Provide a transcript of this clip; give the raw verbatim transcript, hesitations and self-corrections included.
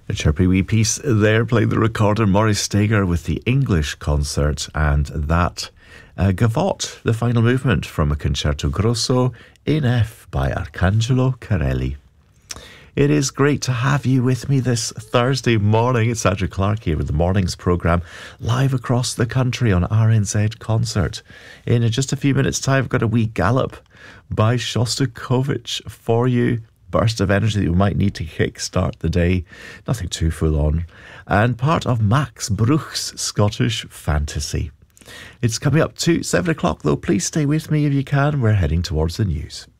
A chirpy wee piece there, playing the recorder Maurice Steger with the English concert, and that uh, Gavotte, the final movement from a Concerto Grosso in F by Arcangelo Corelli. It is great to have you with me this Thursday morning. It's Andrew Clark here with the morning's programme, live across the country on R N Z Concert. In just a few minutes' time, I've got a wee gallop by Shostakovich for you. Burst of energy that you might need to kickstart the day. Nothing too full on. And part of Max Bruch's Scottish Fantasy. It's coming up to seven o'clock though. Please stay with me if you can. We're heading towards the news.